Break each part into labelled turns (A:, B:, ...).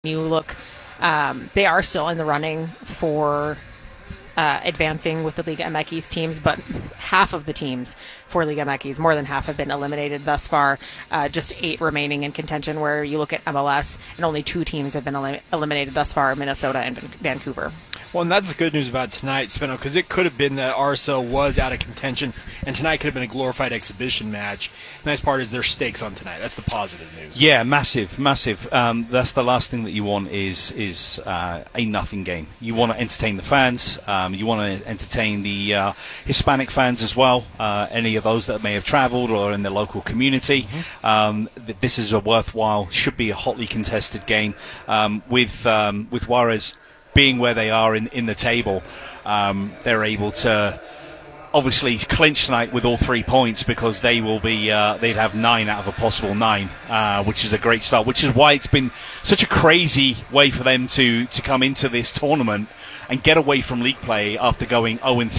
A: You look, they are still in the running for advancing with the Liga MX teams, but half of the teams for Liga MX, more than half, have been eliminated thus far. Just 8 remaining in contention, where you look at MLS, and only 2 teams have been eliminated thus far, Minnesota and Vancouver.
B: Well, and that's the good news about tonight, Spino, because it could have been that RSL was out of contention, and tonight could have been a glorified exhibition match. The nice part is there's stakes on tonight. That's the positive news.
C: Yeah, massive. That's the last thing that you want is a nothing game. You want to entertain the fans. You want to entertain the Hispanic fans as well, any of those that may have traveled or in the local community. This is a worthwhile, should be a hotly contested game. With Juarez being where they are in the table, they're able to obviously clinch tonight with all 3 points, because they will be they'd have 9 out of a possible 9, which is a great start, which is why it's been such a crazy way for them to come into this tournament and get away from league play after going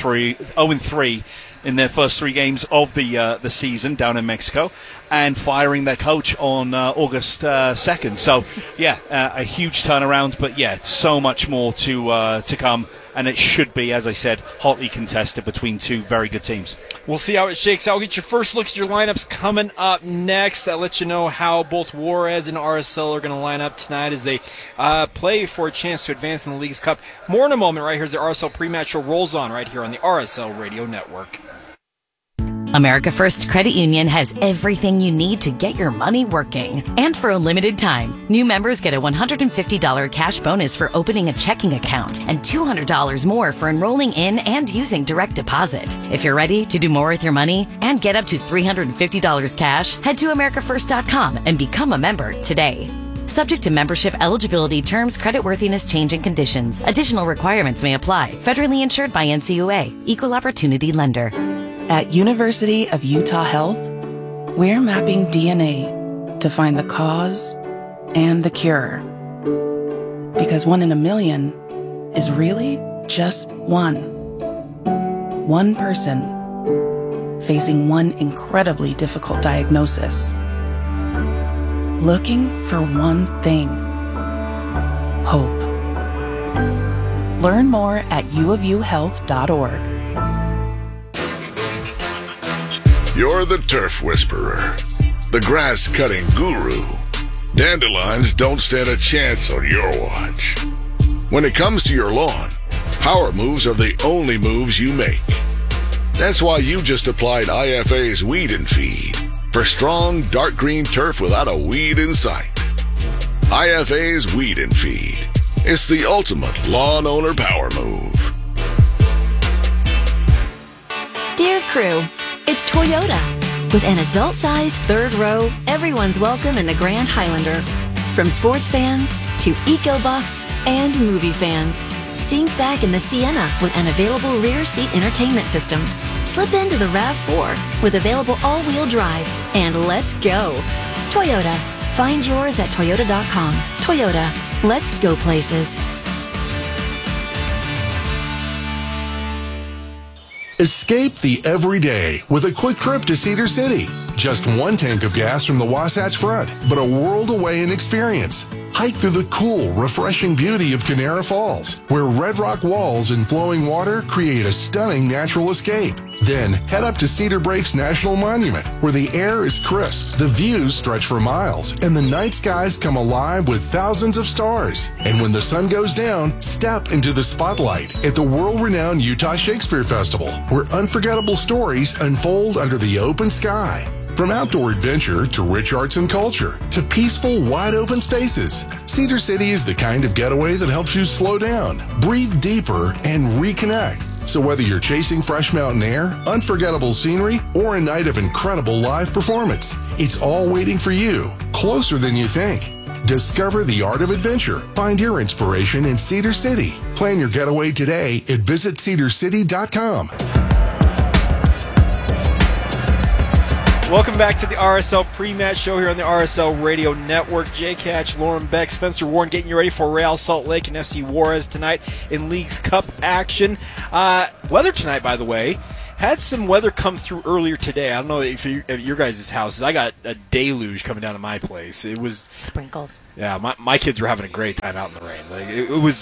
C: 0-3 in their first 3 games of the season down in Mexico, and firing their coach on August 2nd. So, yeah, a huge turnaround, but yeah, so much more to come, and it should be, as I said, hotly contested between 2 very good teams.
B: We'll see how it shakes out. We'll get your first look at your lineups coming up next. That lets you know how both Juarez and RSL are going to line up tonight as they play for a chance to advance in the League's Cup. More in a moment. Right here's the RSL pre-match show rolls on right here on the RSL Radio Network.
D: America First Credit Union has everything you need to get your money working. And for a limited time, new members get a $150 cash bonus for opening a checking account and $200 more for enrolling in and using direct deposit. If you're ready to do more with your money and get up to $350 cash, head to americafirst.com and become a member today. Subject to membership, eligibility, terms, creditworthiness, changing conditions. Additional requirements may apply. Federally insured by NCUA. Equal Opportunity Lender.
E: At University of Utah Health, we're mapping DNA to find the cause and the cure. Because 1 in a million is really just one. One person facing one incredibly difficult diagnosis. Looking for one thing: hope. Learn more at uofuhealth.org.
F: You're the turf whisperer, the grass-cutting guru. Dandelions don't stand a chance on your watch. When it comes to your lawn, power moves are the only moves you make. That's why you just applied IFA's Weed and Feed for strong, dark green turf without a weed in sight. IFA's Weed and Feed. It's the ultimate lawn owner power move.
G: Dear crew, it's Toyota. With an adult-sized 3rd row, everyone's welcome in the Grand Highlander. From sports fans to eco-buffs and movie fans. Sink back in the Sienna with an available rear seat entertainment system. Slip into the RAV4 with available all-wheel drive. And let's go. Toyota. Find yours at toyota.com. Toyota. Let's go places.
H: Escape the everyday with a quick trip to Cedar City. Just 1 tank of gas from the Wasatch Front, but a world away in experience. Hike through the cool, refreshing beauty of Canara Falls, where red rock walls and flowing water create a stunning natural escape. Then head up to Cedar Breaks National Monument, where the air is crisp, the views stretch for miles, and the night skies come alive with thousands of stars. And when the sun goes down, step into the spotlight at the world-renowned Utah Shakespeare Festival, where unforgettable stories unfold under the open sky. From outdoor adventure to rich arts and culture to peaceful, wide-open spaces, Cedar City is the kind of getaway that helps you slow down, breathe deeper, and reconnect. So whether you're chasing fresh mountain air, unforgettable scenery, or a night of incredible live performance, it's all waiting for you, closer than you think. Discover the art of adventure. Find your inspiration in Cedar City. Plan your getaway today at visitcedarcity.com.
B: Welcome back to the RSL pre-match show here on the RSL Radio Network. Jake Hatch, Lauren Beck, Spencer Warren getting you ready for Real Salt Lake and FC Juarez tonight in League's Cup action. Weather tonight, by the way, Had some weather come through earlier today. I don't know if at your guys' houses. I got a deluge coming down to my place. It was
A: sprinkles.
B: Yeah, my kids were having a great time out in the rain. Like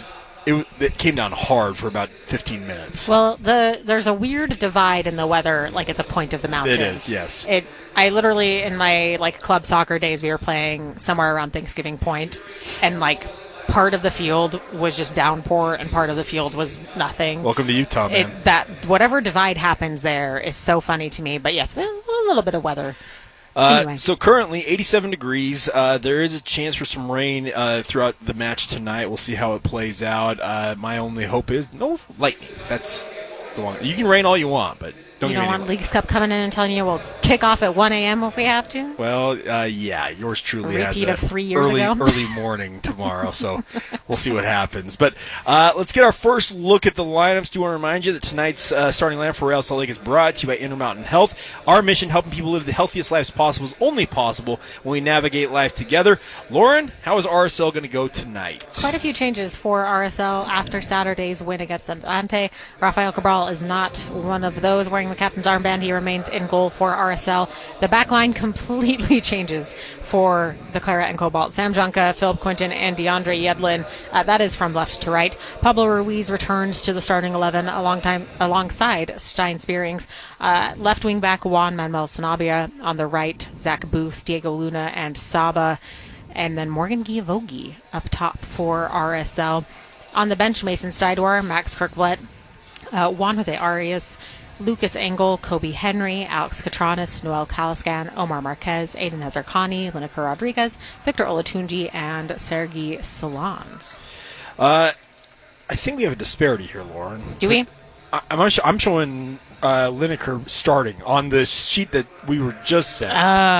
B: it came down hard for about 15 minutes.
A: Well, there's a weird divide in the weather, like at the point of the mountain.
B: It is, yes.
A: I literally, in my club soccer days, we were playing somewhere around Thanksgiving Point, and part of the field was just downpour, and part of the field was nothing.
B: Welcome to Utah, man.
A: That whatever divide happens there is so funny to me. But yes, a little bit of weather. Anyway.
B: So currently 87 degrees. There is a chance for some rain throughout the match tonight. We'll see how it plays out. My only hope is no lightning. That's the one. You can rain all you want, but
A: you don't want Leagues Cup coming in and telling you we'll kick off at 1 a.m. if we have to?
B: Well, yeah, yours truly has
A: a repeat of 3 years ago.
B: Early morning tomorrow, so we'll see what happens. But let's get our first look at the lineups. Do want to remind you that tonight's starting lineup for Real Salt Lake is brought to you by Intermountain Health. Our mission, helping people live the healthiest lives possible, is only possible when we navigate life together. Lauren, how is RSL going to go tonight?
A: Quite a few changes for RSL after Saturday's win against Atlante. Rafael Cabral is not one of those wearing the captain's armband. He remains in goal for RSL. The back line completely changes for the Claret and Cobalt. Sam Junca, Philip Quinton, and DeAndre Yedlin. That is from left to right. Pablo Ruiz returns to the starting 11 alongside Stein Spearings. Left wing back Juan Manuel Sanabria. On the right, Zach Booth, Diego Luna, and Saba. And then Morgan Giavogi up top for RSL. On the bench, Mason Stidor, Max Kirkvlet, Juan Jose Arias, Lucas Engel, Kobe Henry, Alex Catranis, Noel Caliscan, Omar Marquez, Aiden Hazarkani, Lineker Rodriguez, Victor Olatunji, and Sergei Solans.
B: I think we have a disparity here, Lauren.
A: Do we?
B: I'm showing Lineker starting on the sheet that we were just set.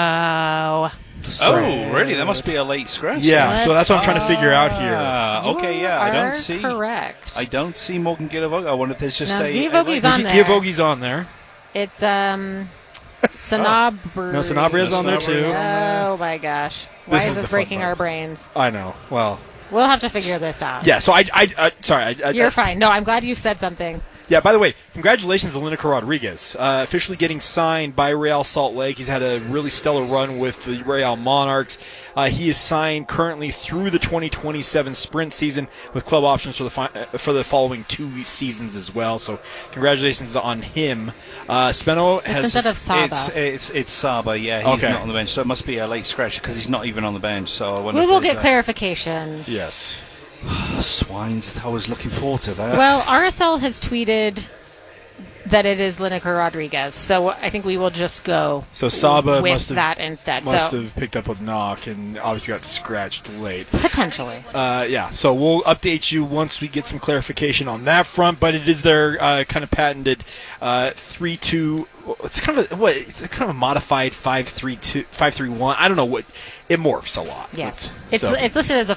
A: Oh.
C: Oh, really? That must be a late scratch.
B: Yeah, so that's what I'm trying to figure out here.
C: Okay, yeah, I don't see.
A: Correct.
C: I don't see Morgan Giavogi. I wonder if there's just
A: Giavogi's on there.
B: Giavogi's on there.
A: It's Sanabria.
B: No, Sanabria's on there too.
A: Oh my gosh! Why is this breaking our brains?
B: I know. Well,
A: we'll have to figure this out.
B: Yeah. So sorry.
A: You're fine. No, I'm glad you said something.
B: Yeah, by the way, congratulations to Lineker Rodriguez. Officially getting signed by Real Salt Lake. He's had a really stellar run with the Real Monarchs. He is signed currently through the 2027 sprint season with club options for the following 2 seasons as well. So congratulations on him. Speno has...
A: It's instead of Saba.
C: It's Saba, yeah. He's not on the bench. So it must be a late scratch because he's not even on the bench. So I wonder
A: we will get clarification.
B: Yes.
C: Swines, I was looking forward to that.
A: Well, RSL has tweeted that it is Lineker Rodriguez, so I think we will just go
B: Saba
A: with that instead.
B: Must have picked up a knock and obviously got scratched late.
A: Potentially.
B: Yeah, so we'll update you once we get some clarification on that front, but it is their kind of patented 3-2. It's kind of a modified 5-3-2, 5-3-1. I don't know what it morphs a lot.
A: Yes, it's listed as a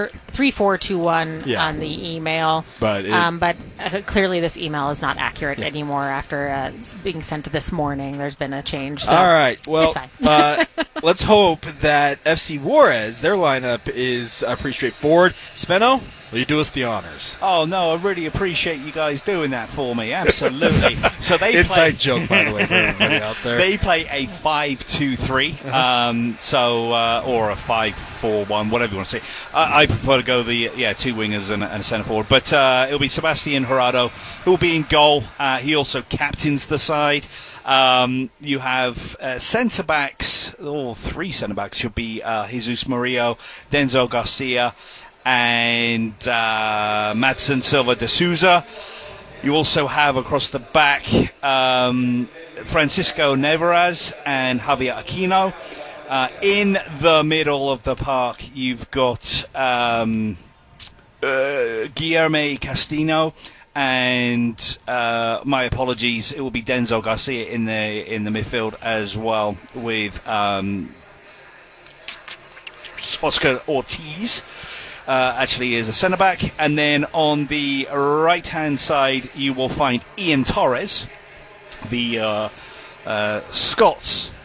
A: 3-4-2-1 on the email.
B: But
A: clearly this email is not accurate anymore after being sent this morning. There's been a change. So
B: all right, well,
A: it's fine.
B: let's hope that FC Juarez, their lineup is pretty straightforward. Speno, will you do us the honors?
C: Oh no, I really appreciate you guys doing that for me. Absolutely. So they
B: inside joke, by the way, for everybody out there.
C: They play a 5-2-3, or a 5-4-1, whatever you want to say. I prefer to go the 2 wingers and a centre forward. But it'll be Sebastian Jurado who will be in goal. He also captains the side. You have centre backs, all 3 centre backs should be Jesus Murillo, Denzel Garcia, and Madsen Silva de Souza. You also have across the back Francisco Neveraz and Javier Aquino. In the middle of the park, you've got Guillermo Castino, and my apologies, it will be Denzel Garcia in the midfield as well, with Oscar Ortiz. Actually is a centre-back. And then on the right-hand side, you will find Ian Torres, the Scots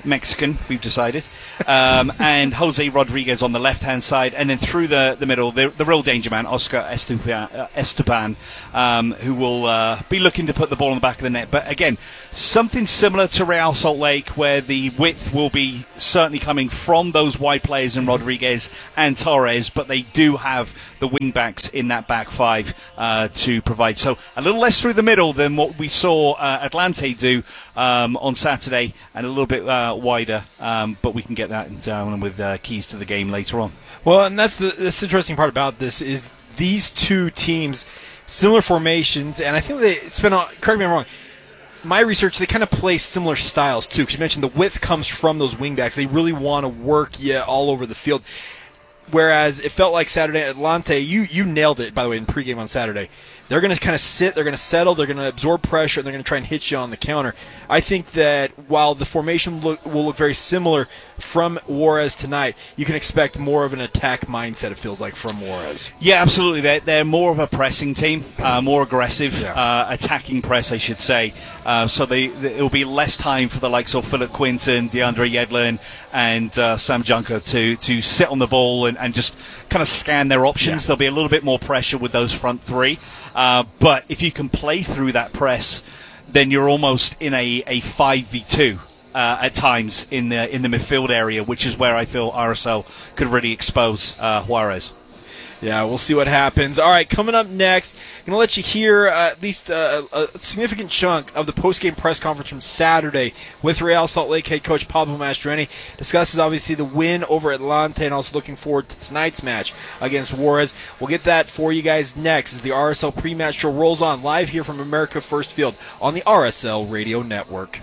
C: Mexican, we've decided, and Jose Rodriguez on the left-hand side, and then through the middle, the real danger man, Oscar Esteban, who will be looking to put the ball in the back of the net. But again, something similar to Real Salt Lake, where the width will be certainly coming from those wide players in Rodriguez and Torres, but they do have the wing-backs in that back five to provide. So a little less through the middle than what we saw Atlante do on Saturday, and a little bit wider, but we can get that down with keys to the game later on.
B: Well, and that's the interesting part about this is these two teams, similar formations, and I think they spent on, correct me if I'm wrong, my research, they kind of play similar styles too, because you mentioned the width comes from those wingbacks. They really want to work all over the field. Whereas it felt like Saturday at Atlante, you nailed it, by the way, in pregame on Saturday. They're going to kind of sit, they're going to settle, they're going to absorb pressure, and they're going to try and hit you on the counter. I think that while the formation will look very similar from Juarez tonight, you can expect more of an attack mindset, it feels like, from Juarez.
C: Yeah, absolutely. They're more of a pressing team, more aggressive, attacking press, I should say. So it will be less time for the likes of Philip Quinton, DeAndre Yedlin, and Sam Junker to sit on the ball and just kind of scan their options. There'll be a little bit more pressure with those front three. But if you can play through that press, then you're almost in a 5v2 at times in the midfield area, which is where I feel RSL could really expose Juarez.
B: Yeah, we'll see what happens. All right, coming up next, I'm going to let you hear at least a significant chunk of the post-game press conference from Saturday with Real Salt Lake head coach Pablo Mastroeni. Discusses, obviously, the win over Atlante and also looking forward to tonight's match against Juarez. We'll get that for you guys next as the RSL pre-match show rolls on live here from America First Field on the RSL Radio Network.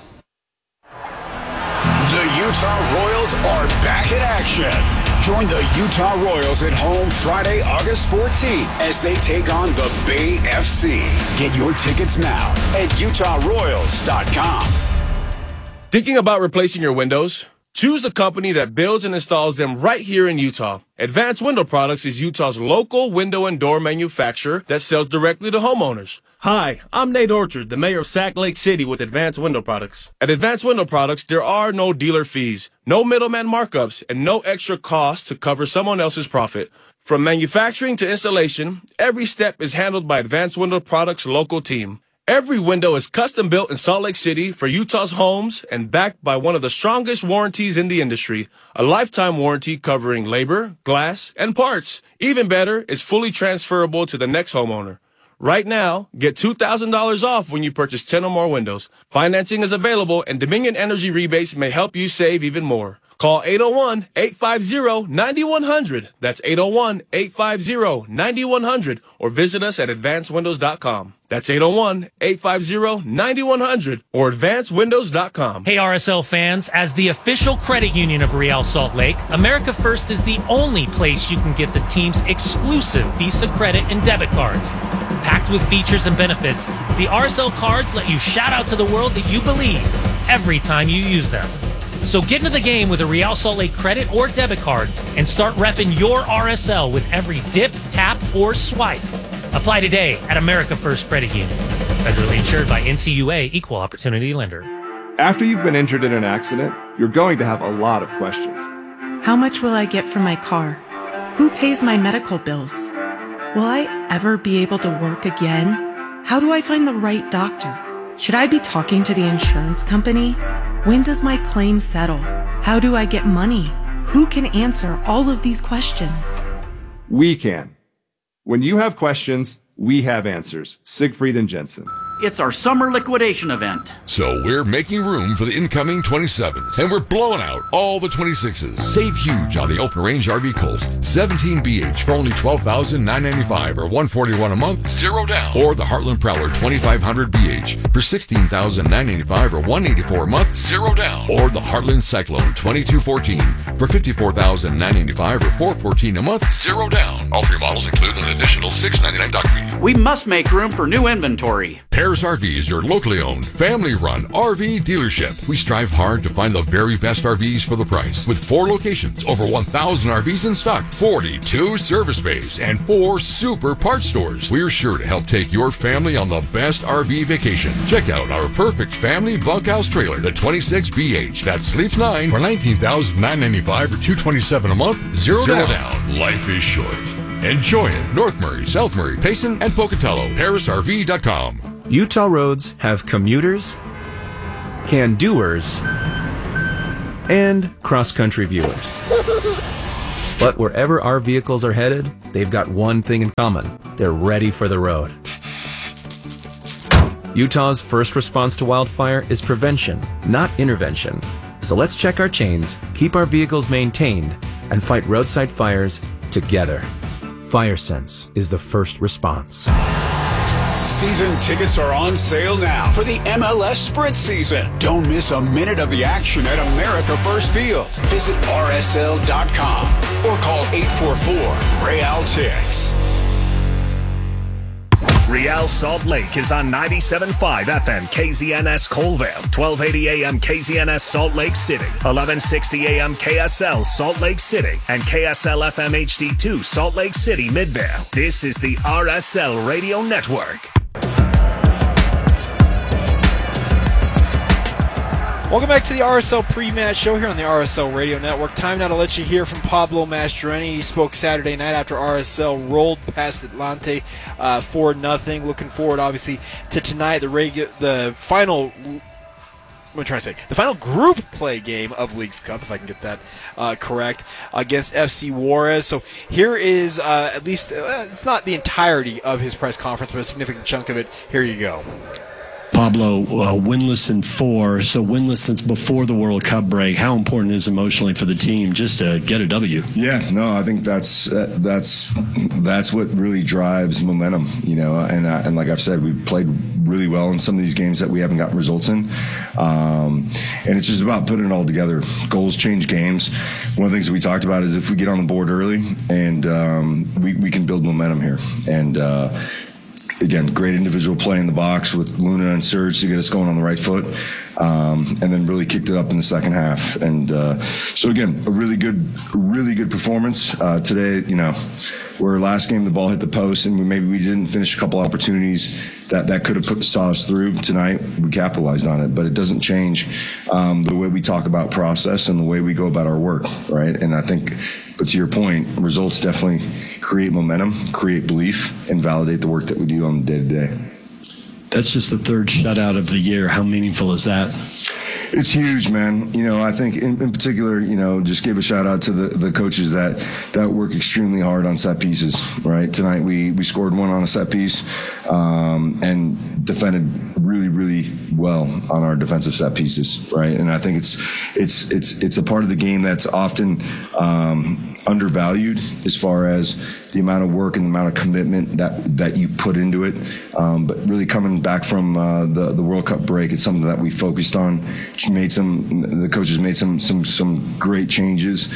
I: The Utah Royals are back in action. Join the Utah Royals at home Friday, August 14th as they take on the Bay FC. Get your tickets now at utahroyals.com.
J: Thinking about replacing your windows? Choose a company that builds and installs them right here in Utah. Advanced Window Products is Utah's local window and door manufacturer that sells directly to homeowners. Hi, I'm Nate Orchard, the mayor of Sac Lake City with Advanced Window Products. At Advanced Window Products, there are no dealer fees, no middleman markups, and no extra costs to cover someone else's profit. From manufacturing to installation, every step is handled by Advanced Window Products' local team. Every window is custom built in Salt Lake City for Utah's homes and backed by one of the strongest warranties in the industry, a lifetime warranty covering labor, glass, and parts. Even better, it's fully transferable to the next homeowner. Right now, get $2,000 off when you purchase 10 or more windows. Financing is available, and Dominion Energy rebates may help you save even more. Call 801-850-9100. That's 801-850-9100. Or visit us at advancedwindows.com. That's 801-850-9100 or advancedwindows.com.
K: Hey, RSL fans, as the official credit union of Real Salt Lake, America First is the only place you can get the team's exclusive Visa credit and debit cards. Packed with features and benefits, the RSL cards let you shout out to the world that you believe every time you use them. So get into the game with a Real Salt Lake credit or debit card and start repping your RSL with every dip, tap, or swipe. Apply today at America First Credit Union. Federally insured by NCUA, Equal Opportunity Lender.
L: After you've been injured in an accident, you're going to have a lot of questions.
M: How much will I get for my car? Who pays my medical bills? Will I ever be able to work again? How do I find the right doctor? Should I be talking to the insurance company? When does my claim settle? How do I get money? Who can answer all of these questions?
L: We can. When you have questions, we have answers. Siegfried and Jensen.
N: It's our summer liquidation event.
F: So we're making room for the incoming 27s, and we're blowing out all the 26s. Save huge on the Open Range RV Colt 17BH for only $12,995 or $141 a month, 0 down. Or the Heartland Prowler 2500BH for $16,995 or $184 a month, 0 down. Or the Heartland Cyclone 2214 for $54,995 or $414 a month, 0 down. All three models include an additional $6.99 dock fee.
N: We must make room for new inventory.
O: Paris RV is your locally owned, family-run RV dealership. We strive hard to find the very best RVs for the price. With 4 locations, over 1,000 RVs in stock, 42 service bays, and 4 super parts stores, we're sure to help take your family on the best RV vacation. Check out our perfect family bunkhouse trailer, the 26BH, that sleeps 9 for $19,995 or $227 a month, zero down. Life is short. Enjoy it. North Murray, South Murray, Payson, and Pocatello. ParisRV.com.
P: Utah roads have commuters, can-doers, and cross-country viewers. But wherever our vehicles are headed, they've got one thing in common. They're ready for the road. Utah's first response to wildfire is prevention, not intervention. So let's check our chains, keep our vehicles maintained, and fight roadside fires together. FireSense is the first response.
I: Season tickets are on sale now for the MLS Sprint season. Don't miss a minute of the action at America First Field. Visit rsl.com or call 844-REAL-TIX.
Q: Real Salt Lake is on 97.5 FM KZNS Colville, 1280 AM KZNS Salt Lake City, 1160 AM KSL Salt Lake City, and KSL FM HD2 Salt Lake City Midvale. This is the RSL Radio Network.
B: Welcome back to the RSL pre-match show here on the RSL Radio Network. Time now to let you hear from Pablo Mastroeni. He spoke Saturday night after RSL rolled past Atlante 4-0. Looking forward, obviously, to tonight, the final. I'm trying to say the final group play game of Leagues Cup, if I can get that correct, against FC Juarez. So here is at least it's not the entirety of his press conference, but a significant chunk of it. Here you go.
R: Pablo, winless in 4, so winless since before the World Cup break. How important is it emotionally for the team just to get a W?
S: Yeah, no, I think that's what really drives momentum, you know. And like I've said, we've played really well in some of these games that we haven't gotten results in, and it's just about putting it all together. Goals change games. One of the things that we talked about is if we get on the board early, and we can build momentum here. And again, great individual play in the box with Luna and Serge to get us going on the right foot, and then really kicked it up in the second half. And so again, a really good performance today. You know, where last game the ball hit the post and maybe we didn't finish a couple opportunities that could have saw us through. Tonight we capitalized on it, but it doesn't change the way we talk about process and the way we go about our work, right? And I think, but to your point, results definitely create momentum, create belief, and validate the work that we do on the day-to-day.
R: That's just the third shutout of the year. How meaningful is that?
S: It's huge, man. You know, I think in particular, you know, just give a shout out to the coaches that work extremely hard on set pieces, right? Tonight we scored one on a set piece and defended really well on our defensive set pieces, right? And I think it's a part of the game that's often undervalued as far as the amount of work and the amount of commitment that you put into it. But really coming back from the World Cup break, it's something that we focused on. The coaches made some great changes,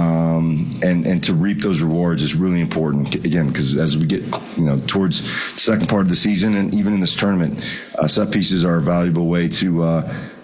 S: and to reap those rewards is really important. Again, because as we get towards the second part of the season and even in this tournament, set pieces are a valuable way to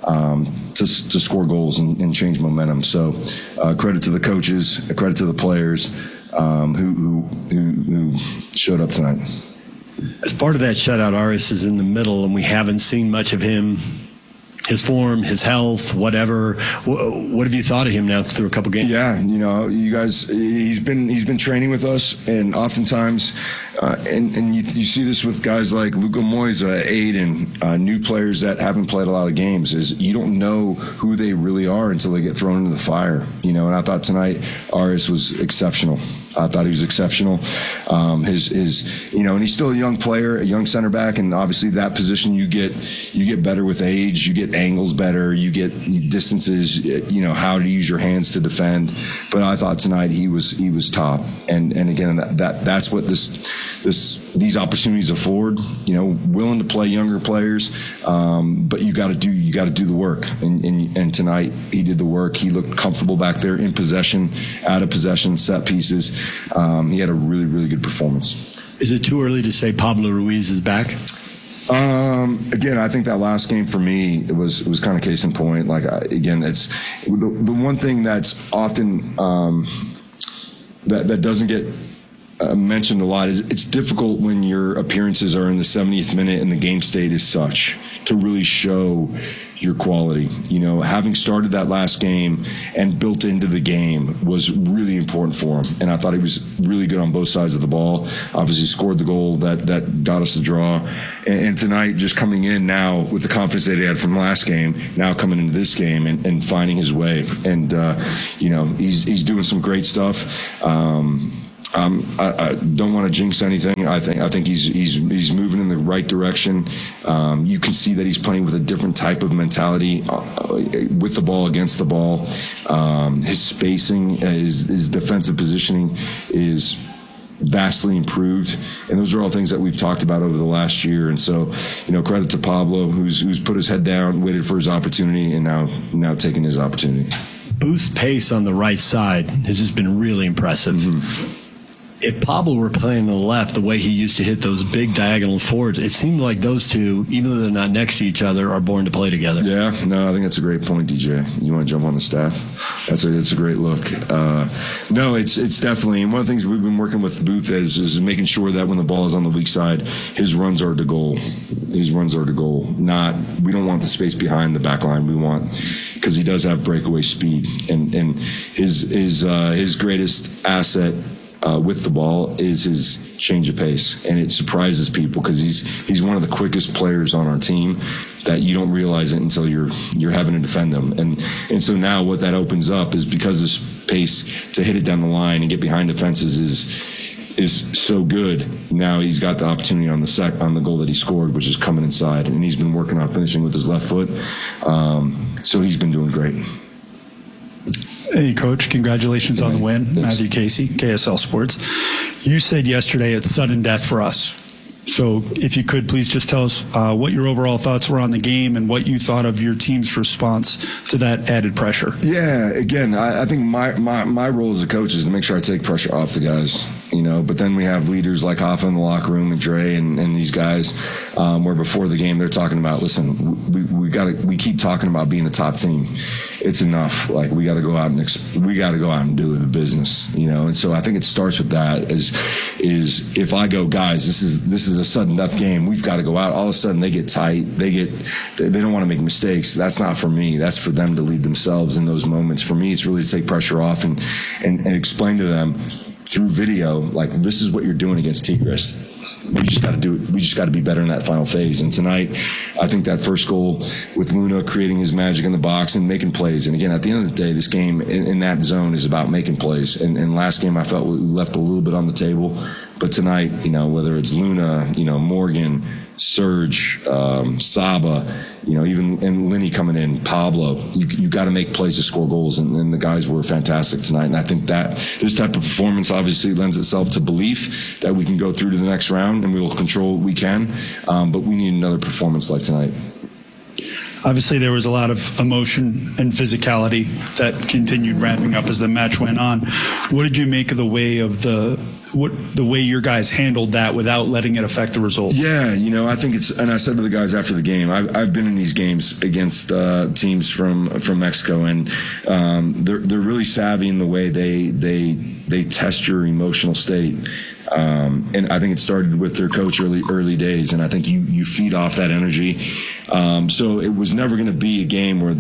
S: score goals and change momentum. So credit to the coaches, credit to the players who showed up tonight.
R: As part of that shutout, Aris is in the middle, and we haven't seen much of him. His form, his health, whatever. What have you thought of him now through a couple games?
S: Yeah, you guys, he's been training with us, and oftentimes, and you see this with guys like Luka Moisa, Aiden, new players that haven't played a lot of games, is you don't know who they really are until they get thrown into the fire. And I thought tonight Aris was exceptional. I thought he was exceptional. And he's still a young player, a young center back, and obviously that position you get better with age, you get angles better, you get distances, how to use your hands to defend. But I thought tonight he was top. And again, that's what these opportunities afford. Willing to play younger players, but you got to do the work. And tonight he did the work. He looked comfortable back there in possession, out of possession, set pieces. He had a really good performance.
R: Is it too early to say Pablo Ruiz is back?
S: Again, I think that last game for me was kind of case in point. Like, again, it's the one thing that's often that doesn't get mentioned a lot is it's difficult when your appearances are in the 70th minute and the game state is such to really show your quality. You know, having started that last game and built into the game was really important for him. And I thought he was really good on both sides of the ball. Obviously scored the goal that got us the draw. And tonight, just coming in now with the confidence that he had from last game, now coming into this game and finding his way. And, you know, he's doing some great stuff. I don't want to jinx anything. I think he's moving in the right direction. You can see that he's playing with a different type of mentality with the ball, against the ball. His spacing, his defensive positioning is vastly improved, and those are all things that we've talked about over the last year. And so, you know, credit to Pablo, who's put his head down, waited for his opportunity, and now taking his opportunity.
R: Booth's pace on the right side has just been really impressive. Mm-hmm. If Pablo were playing on the left, the way he used to hit those big diagonal forwards, it seemed like those two, even though they're not next to each other, are born to play together. Yeah,
S: no, I think that's a great point, DJ. You want to jump on the staff? It's a great look. No, it's definitely, and one of the things we've been working with Booth is making sure that when the ball is on the weak side, his runs are to goal. We don't want the space behind the back line. We want, because he does have breakaway speed, and his greatest asset with the ball is his change of pace, and it surprises people because he's one of the quickest players on our team that you don't realize it until you're having to defend them. And so now what that opens up is, because his pace to hit it down the line and get behind defenses is so good. Now he's got the opportunity on the goal that he scored, which is coming inside, and he's been working on finishing with his left foot. So he's been doing great.
T: Hey, Coach, congratulations on the win.
S: Thanks.
T: Matthew Casey, KSL Sports. You said yesterday it's sudden death for us. So if you could, please just tell us what your overall thoughts were on the game and what you thought of your team's response to that added pressure.
S: Yeah, again, I think my role as a coach is to make sure I take pressure off the guys, you know, but then we have leaders like Hoffa in the locker room and Dre and these guys where before the game they're talking about, listen, we keep talking about being a top team. It's enough. Like, we got to go out and do the business, you know. And so I think it starts with that is if I go, guys, this is a sudden death game. We've got to go out. All of a sudden they get tight. They don't want to make mistakes. That's not for me. That's for them to lead themselves in those moments. For me, it's really to take pressure off and explain to them through video, like, this is what you're doing against Tigres. We just got to do it. We just got to be better in that final phase. And tonight, I think that first goal with Luna creating his magic in the box and making plays. And again, at the end of the day, this game in that zone is about making plays. And last game, I felt we left a little bit on the table. But tonight, you know, whether it's Luna, you know, Morgan, Serge, Saba, you know, even and Lenny coming in, Pablo, you got to make plays to score goals, and the guys were fantastic tonight. And I think that this type of performance obviously lends itself to belief that we can go through to the next round and we will control what we can. But we need another performance like tonight.
T: Obviously, there was a lot of emotion and physicality that continued ramping up as the match went on. What did you make of the way your guys handled that without letting it affect the result? Yeah,
S: you know, I think and I said to the guys after the game, I've been in these games against teams from Mexico, and they're really savvy in the way they test your emotional state. And I think it started with their coach early days, and I think you feed off that energy. So it was never going to be a game where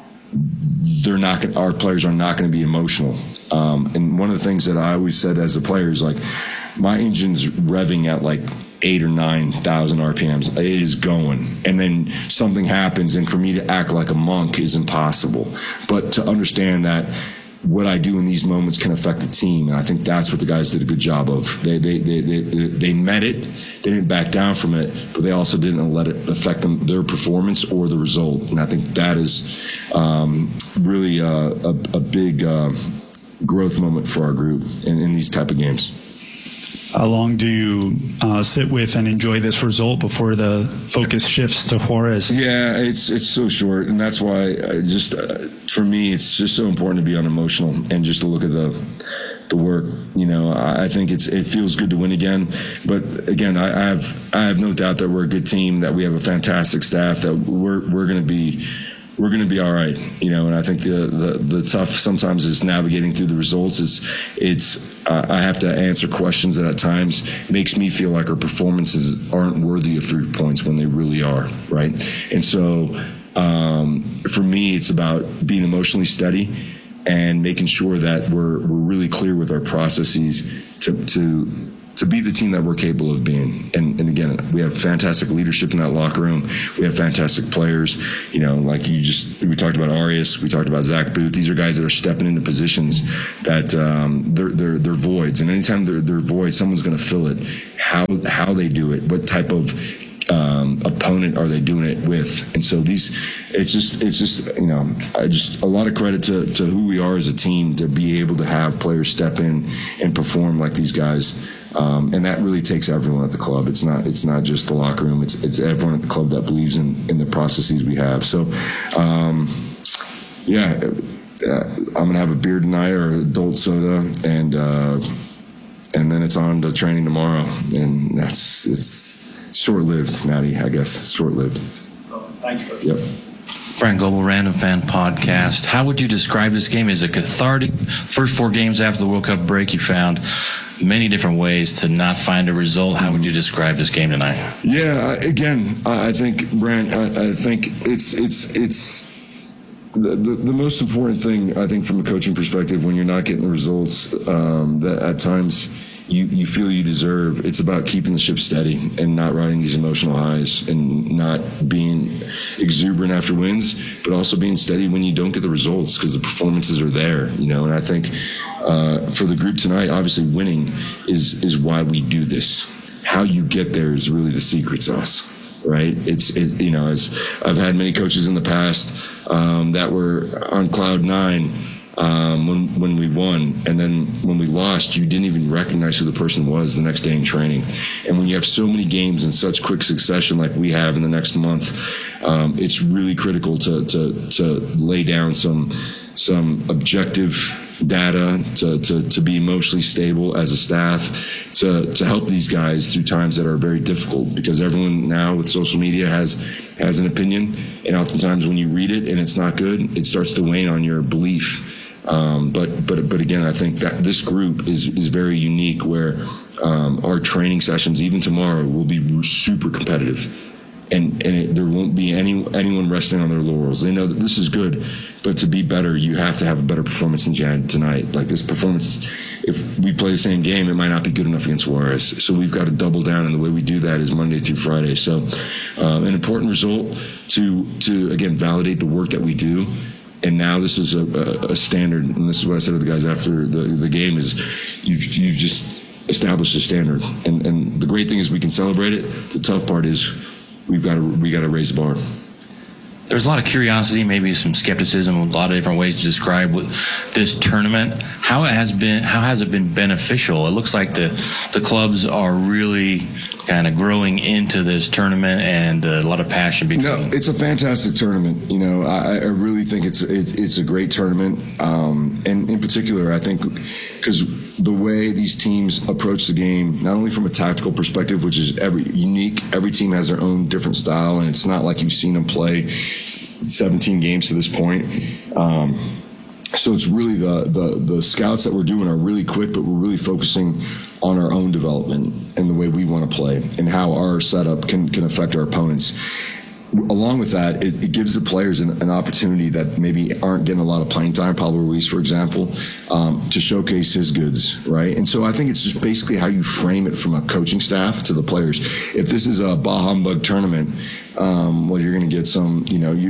S: our players are not going to be emotional. And one of the things that I always said as a player is, like, my engine's revving at like 8,000 or 9,000 RPMs. It is going. And then something happens, and for me to act like a monk is impossible. But to understand that what I do in these moments can affect the team, and I think that's what the guys did a good job of. They met it, they didn't back down from it, but they also didn't let it affect their performance or the result. And I think that is really a big growth moment for our group in these type of games.
T: How long do you sit with and enjoy this result before the focus shifts to Juarez?
S: Yeah, it's so short, and that's why for me, it's just so important to be unemotional and just to look at the work. You know, I think it feels good to win again. But again, I have no doubt that we're a good team, that we have a fantastic staff, that we're going to be all right. You know, and I think the tough sometimes is navigating through the results. I have to answer questions that at times makes me feel like our performances aren't worthy of 3 points when they really are, right? And so for me, it's about being emotionally steady and making sure that we're really clear with our processes to be the team that we're capable of being. And again, we have fantastic leadership in that locker room. We have fantastic players. You know, like we talked about Arias, we talked about Zach Booth. These are guys that are stepping into positions that they're voids. And anytime they're voids, someone's going to fill it. How they do it, what type of opponent are they doing it with? And so it's just you know, a lot of credit to who we are as a team to be able to have players step in and perform like these guys. And that really takes everyone at the club. It's not just the locker room. It's everyone at the club that believes in the processes we have. So, I'm gonna have a beer tonight or adult soda, and then it's on to training tomorrow. And it's short-lived, Maddie. I guess short-lived.
U: Thanks, Coach.
S: Yep.
U: Brian Goebel, Random Fan Podcast. How would you describe this game? Is it cathartic? First 4 games after the World Cup break, you found many different ways to not find a result. How would you describe this game tonight? Yeah, again, I think, Brant, I think it's the most important thing, I think, from a coaching perspective, when you're not getting the results that at times you feel you deserve. It's about keeping the ship steady and not riding these emotional highs and not being exuberant after wins, but also being steady when you don't get the results, because the performances are there, you know. And I think for the group tonight, obviously winning is why we do this. How you get there is really the secret sauce, right? You know, as I've had many coaches in the past that were on cloud 9 when we won, and then when we lost, you didn't even recognize who the person was the next day in training. And when you have so many games in such quick succession like we have in the next month, it's really critical to lay down some objective data, to be emotionally stable as a staff, to help these guys through times that are very difficult, because everyone now with social media has an opinion, and oftentimes when you read it and it's not good, it starts to wane on your belief. But again, I think that this group is very unique, where our training sessions, even tomorrow, will be super competitive, and there won't be anyone resting on their laurels. They know that this is good, but to be better, you have to have a better performance than tonight. Like this performance, if we play the same game, it might not be good enough against Juarez. So we've got to double down, and the way we do that is Monday through Friday. So an important result to again validate the work that we do. And now this is a standard, and this is what I said to the guys after the game, is you've just established a standard. And the great thing is we can celebrate it. The tough part is we got to raise the bar. There's a lot of curiosity, maybe some skepticism, a lot of different ways to describe this tournament. How has it been beneficial? It looks like the clubs are really kind of growing into this tournament, and a lot of passion between.
S: No, it's a fantastic tournament. You know, I really think it's a great tournament, and in particular, I think because the way these teams approach the game, not only from a tactical perspective, which is unique, every team has their own different style, and it's not like you've seen them play 17 games to this point. So it's really the scouts that we're doing are really quick, but we're really focusing on our own development and the way we want to play and how our setup can affect our opponents. Along with that, it gives the players an opportunity that maybe aren't getting a lot of playing time, Pablo Ruiz, for example, to showcase his goods, right? And so I think it's just basically how you frame it from a coaching staff to the players. If this is a bah humbug tournament, well, you're going to get some, you know,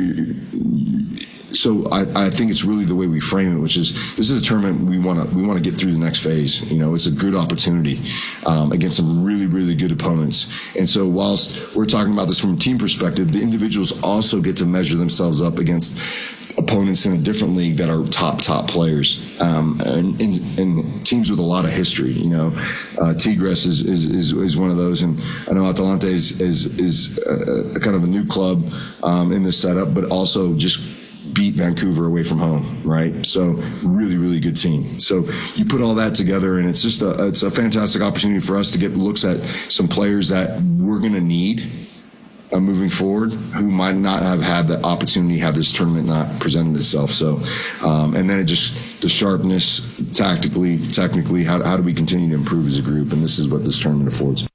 S: so I think it's really the way we frame it, which is this is a tournament we want to get through the next phase. You know, it's a good opportunity against some really, really good opponents. And so whilst we're talking about this from a team perspective, the individuals also get to measure themselves up against opponents in a different league that are top players and teams with a lot of history. You know, Tigres is one of those, and I know Atalante is a kind of a new club in this setup, but also just beat Vancouver away from home, right? So really, really good team. So you put all that together, and it's just it's a fantastic opportunity for us to get looks at some players that we're going to need moving forward, who might not have had the opportunity, have this tournament not presented itself. So, and then it just, the sharpness, tactically, technically, how do we continue to improve as a group? And this is what this tournament affords.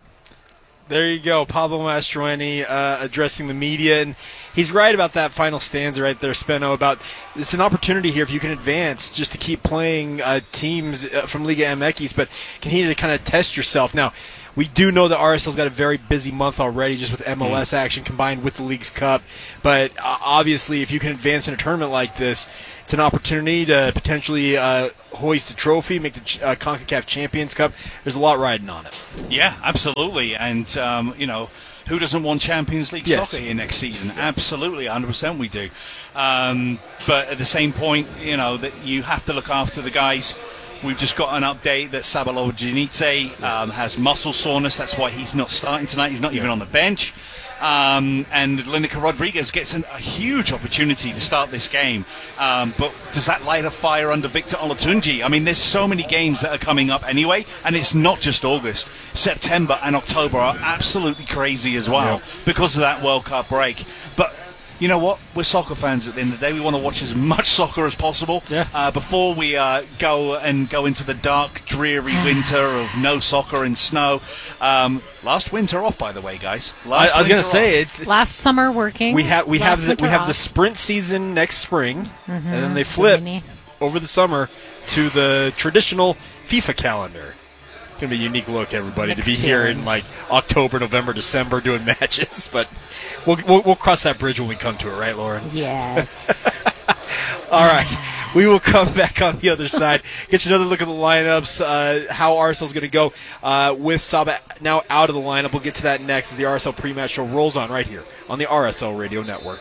B: There you go, Pablo Mastroeni addressing the media, and he's right about that final stanza right there, Speno, about it's an opportunity here if you can advance just to keep playing teams from Liga MX, but continue to kind of test yourself. Now, we do know that RSL's got a very busy month already just with MLS action combined with the Leagues Cup, but obviously if you can advance in a tournament like this, it's an opportunity to potentially hoist a trophy, make the CONCACAF Champions Cup. There's a lot riding on it.
C: Yeah, absolutely. And, who doesn't want Champions League soccer here next season? Absolutely, 100% we do. But at the same point, that you have to look after the guys. We've just got an update that Sabalo Janite has muscle soreness. That's why he's not starting tonight. He's not even on the bench. And Lineker Rodriguez gets a huge opportunity to start this game. But does that light a fire under Victor Olatunji? I mean, there's so many games that are coming up anyway, and it's not just August. September and October are absolutely crazy as well because of that World Cup break. But you know what? We're soccer fans at the end of the day. We want to watch as much soccer as possible before we go into the dark, dreary winter of no soccer and snow. Last winter off, by the way, guys.
B: I was going to say it's
A: last summer working.
B: We have the sprint season next spring, and then they flip over the summer to the traditional FIFA calendar. It's going to be a unique look, everybody, to be here in like October, November, December doing matches, but we'll cross that bridge when we come to it, right, Lauren?
A: Yes.
B: All right. We will come back on the other side, get you another look at the lineups, how RSL's going to go with Saba now out of the lineup. We'll get to that next as the RSL pre-match show rolls on right here on the RSL Radio Network.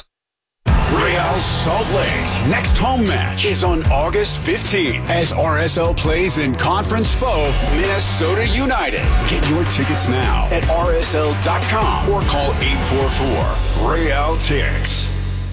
I: Real Salt Lake's next home match is on August 15th as RSL plays in conference foe Minnesota United. Get your tickets now at rsl.com or call 844-REAL-TICKS.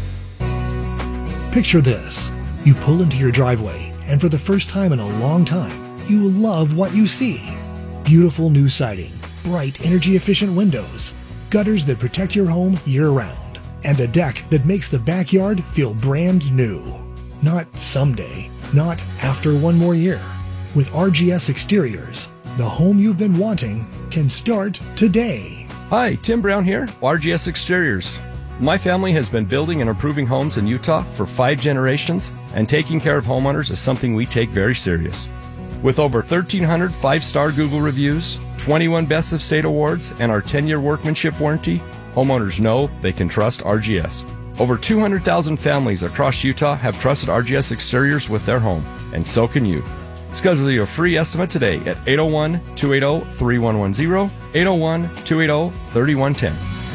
D: Picture this. You pull into your driveway, and for the first time in a long time, you will love what you see. Beautiful new siding, bright energy-efficient windows, gutters that protect your home year-round, and a deck that makes the backyard feel brand new. Not someday, not after one more year. With RGS Exteriors, the home you've been wanting can start today.
V: Hi, Tim Brown here, RGS Exteriors. My family has been building and improving homes in Utah for 5 generations, and taking care of homeowners is something we take very serious. With over 1,300 5-star Google reviews, 21 Best of State awards, and our 10-year workmanship warranty, homeowners know they can trust RGS. Over 200,000 families across Utah have trusted RGS Exteriors with their home, and so can you. Schedule your free estimate today at 801-280-3110, 801-280-3110.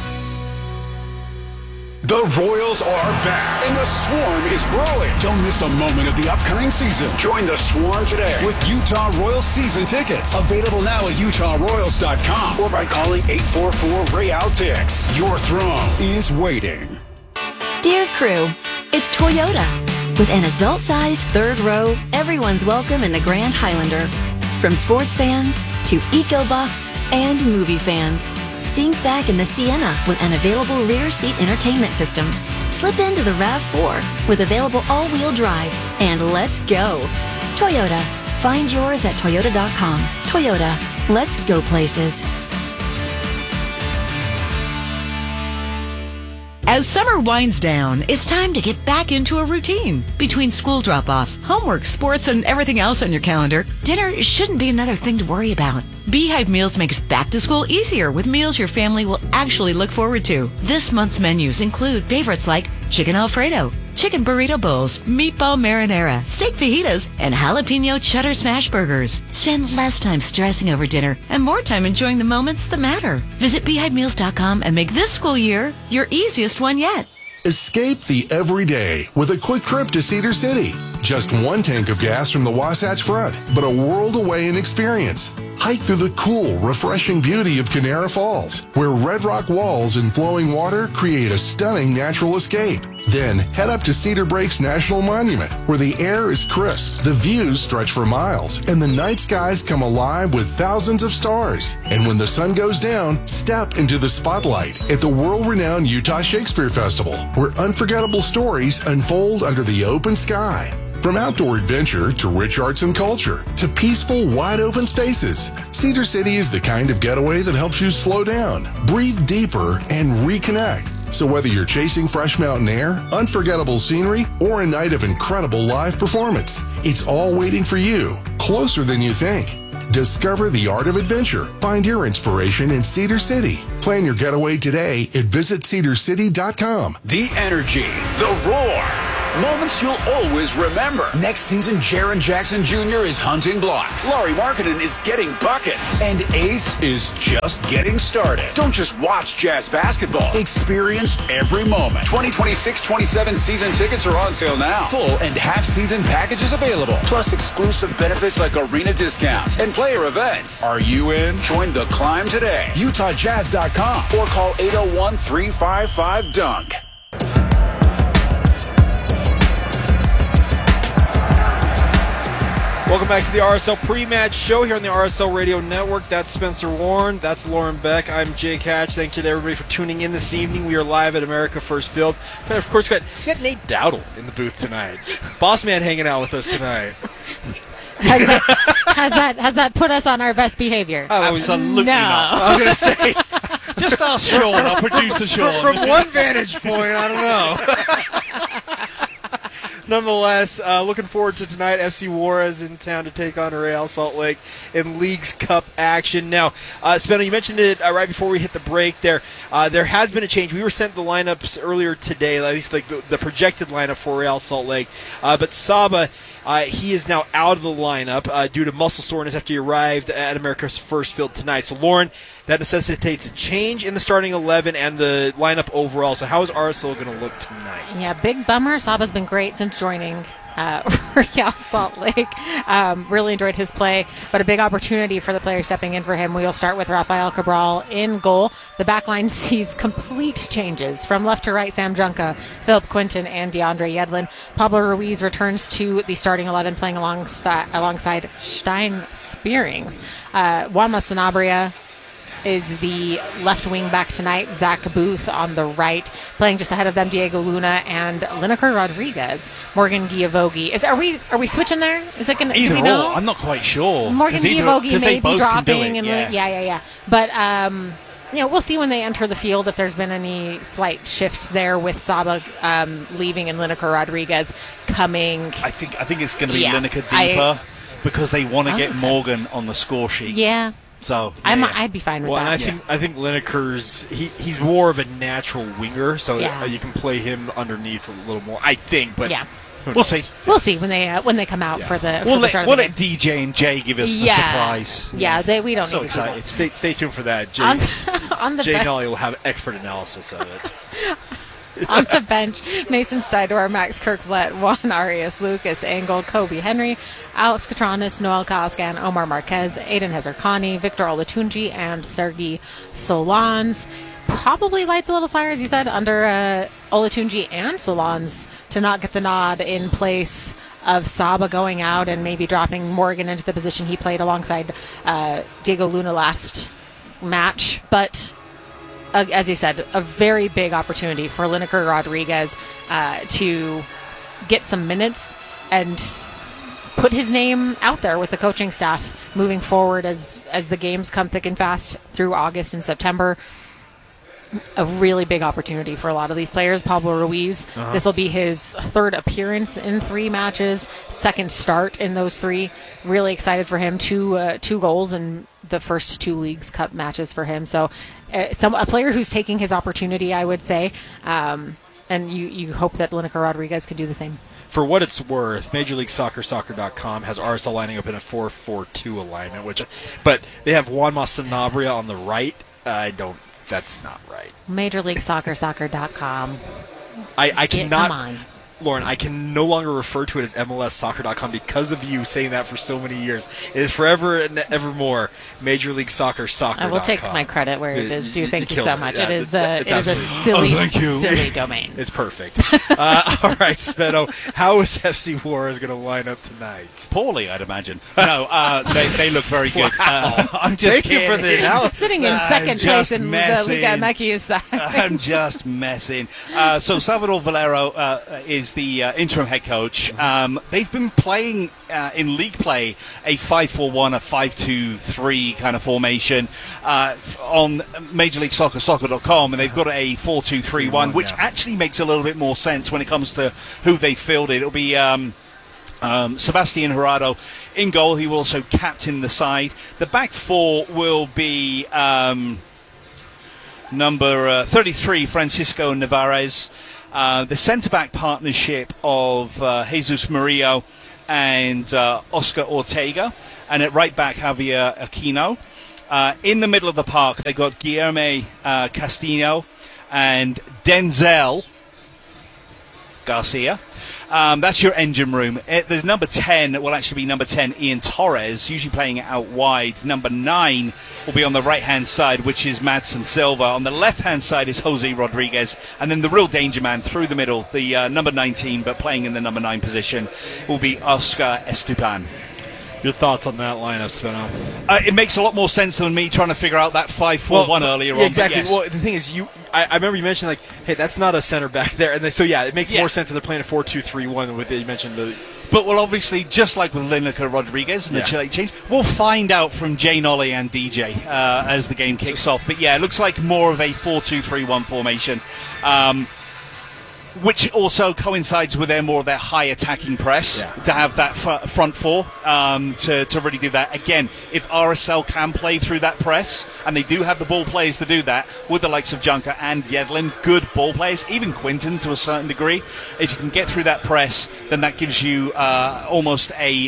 I: The Royals are back, and the Swarm is growing. Don't miss a moment of the upcoming season. Join the Swarm today with Utah Royals season tickets. Available now at utahroyals.com or by calling 844-REAL-TICKS. Your throne is waiting.
G: Dear crew, it's Toyota. With an adult-sized third row, everyone's welcome in the Grand Highlander. From sports fans to eco-buffs and movie fans. Sink back in the Sienna with an available rear seat entertainment system. Slip into the RAV4 with available all-wheel drive. And let's go. Toyota. Find yours at toyota.com. Toyota. Let's go places.
W: As summer winds down, it's time to get back into a routine. Between school drop-offs, homework, sports, and everything else on your calendar, dinner shouldn't be another thing to worry about. Beehive Meals makes back to school easier with meals your family will actually look forward to. This month's menus include favorites like chicken Alfredo, chicken burrito bowls, meatball marinara, steak fajitas, and jalapeno cheddar smash burgers. Spend less time stressing over dinner and more time enjoying the moments that matter. Visit beehivemeals.com and make this school year your easiest one yet.
H: Escape the everyday with a quick trip to Cedar City. Just one tank of gas from the Wasatch Front, but a world away in experience. Hike through the cool, refreshing beauty of Canara Falls, where red rock walls and flowing water create a stunning natural escape. Then head up to Cedar Breaks National Monument, where the air is crisp, the views stretch for miles, and the night skies come alive with thousands of stars. And when the sun goes down, step into the spotlight at the world-renowned Utah Shakespeare Festival, where unforgettable stories unfold under the open sky. From outdoor adventure to rich arts and culture to peaceful, wide-open spaces, Cedar City is the kind of getaway that helps you slow down, breathe deeper, and reconnect. So whether you're chasing fresh mountain air, unforgettable scenery, or a night of incredible live performance, it's all waiting for you, closer than you think. Discover the art of adventure. Find your inspiration in Cedar City. Plan your getaway today at visitcedarcity.com.
I: The energy, the roar. Moments you'll always remember. Next season, Jaren Jackson Jr. is hunting blocks. Laurie Markkinen is getting buckets. And Ace is just getting started. Don't just watch Jazz basketball. Experience every moment. 2026-27 season tickets are on sale now. Full and half-season packages available. Plus exclusive benefits like arena discounts and player events. Are you in? Join the climb today. UtahJazz.com or call 801-355-DUNK.
B: Welcome back to the RSL pre-match show here on the RSL Radio Network. That's Spencer Warren. That's Lauren Beck. I'm Jake Hatch. Thank you to everybody for tuning in this evening. We are live at America First Field. But of course, we got Nate Dowdle in the booth tonight. Boss man hanging out with us tonight.
A: Has that put us on our best behavior?
C: Absolutely not.
B: I was going to say,
C: just ask Sean, our producer Sean.
B: From one vantage point, I don't know. Nonetheless, looking forward to tonight. FC Juarez in town to take on Real Salt Lake in Leagues Cup action. Now, Spencer, you mentioned it right before we hit the break there. There has been a change. We were sent the lineups earlier today, at least like the projected lineup for Real Salt Lake. But Saba, he is now out of the lineup due to muscle soreness after he arrived at America's First Field tonight. So, Lauren, that necessitates a change in the starting 11 and the lineup overall. So how is RSL going to look tonight?
A: Yeah, big bummer. Saba's been great since joining Real Salt Lake. Really enjoyed his play, but a big opportunity for the player stepping in for him. We will start with Rafael Cabral in goal. The back line sees complete changes. From left to right, Sam Junca, Philip Quinton, and DeAndre Yedlin. Pablo Ruiz returns to the starting 11, playing alongside Stein Spearings. Juanma Sanabria is the left wing back tonight. Zach Booth on the right, playing just ahead of them, Diego Luna and Lineker Rodriguez. Morgan Giavogi. Are we switching there? Is it going to
C: either
A: or?
C: I'm not quite sure.
A: Morgan Giavogi may be dropping, and
C: yeah.
A: But we'll see when they enter the field if there's been any slight shifts there with Saba leaving and Lineker Rodriguez coming.
C: I think it's going to be Lineker deeper because they want to get Morgan on the score sheet.
A: Yeah.
C: So
A: I'd be fine with that.
B: And I think Lineker's he's more of a natural winger, so you can play him underneath a little more. I think, but
C: we'll see.
A: We'll see when they come out for the.
C: We'll
A: start
C: let
A: of the game.
C: DJ and Jay give us the surprise.
A: Yeah, we don't
B: so
A: need
B: excited.
A: to.
B: Stay tuned for that. Jay,
A: on the
B: Jay Nelly will have expert analysis of it.
A: On the bench, Mason Stidor, Max Kirklet, Juan Arias, Lucas Engel, Kobe Henry, Alex Catranis, Noel Kalaskan, Omar Marquez, Aiden Hezarkhani, Victor Olatunji, and Sergei Solans. Probably lights a little fire, as you said, under Olatunji and Solans to not get the nod in place of Saba going out and maybe dropping Morgan into the position he played alongside Diego Luna last match. But as you said, a very big opportunity for Lineker Rodriguez to get some minutes and put his name out there with the coaching staff moving forward as the games come thick and fast through August and September. A really big opportunity for a lot of these players. Pablo Ruiz, this will be his third appearance in 3 matches, second start in those 3. Really excited for him. 2 goals in the first 2 Leagues Cup matches for him. So a player who's taking his opportunity, I would say. And you hope that Lineker Rodriguez can do the same.
B: For what it's worth, Major League Soccer.com has RSL lining up in a 4-4-2 alignment, but they have Juanma Sanabria on the right. That's not right.
A: Major League Soccer.com.
B: I cannot. Lauren, I can no longer refer to it as MLSsoccer.com because of you saying that for so many years. It is forever and evermore Major League Soccer.com.
A: I will take my credit where it is due. Thank you so much.
B: Yeah,
A: it is a silly domain.
B: It's perfect. All right, Sveto, how is FC Juarez going to line up tonight?
C: Poorly, I'd imagine. No, they look very good.
B: Wow.
C: I'm just
B: Thank you for the analysis.
A: Sitting in second place in the Liga MX side.
C: I'm just messing. So Salvador Valero is the interim head coach. They've been playing in league play a 5-4-1, a 5-2-3 kind of formation on Major League Soccer.com, and they've got a 4-2-3-1, which actually makes a little bit more sense when it comes to who they fielded. It'll be Sebastian Jurado in goal. He will also captain the side. The back four will be number 33, Francisco Navarez. The centre-back partnership of Jesus Murillo and Oscar Ortega. And at right back, Javier Aquino. In the middle of the park, they've got Guillermo Castillo and Denzel Garcia. That's your engine room. The number 10 will actually be number 10, Ian Torres, usually playing it out wide. Number 9 will be on the right-hand side, which is Madsen Silva. On the left-hand side is Jose Rodriguez. And then the real danger man through the middle, the number 19, but playing in the number 9 position, will be Oscar Esteban.
B: Your thoughts on that lineup, Sveno?
C: It makes a lot more sense than me trying to figure out that 5-4-1 earlier on.
B: Exactly.
C: Yes.
B: Well, the thing is, I remember you mentioned, like, hey, that's not a center back there. And it makes more sense that they're playing a 4-2-3-1 with you mentioned the.
C: But well, obviously, just like with Lineker Rodriguez and the Chile change, we'll find out from Jane Ollie and DJ as the game kicks off. But yeah, it looks like more of a 4-2-3-1 formation. Which also coincides with their high attacking press to have that front four to really do that. Again, if RSL can play through that press, and they do have the ball players to do that, with the likes of Junker and Yedlin, good ball players, even Quinton to a certain degree, if you can get through that press, then that gives you almost a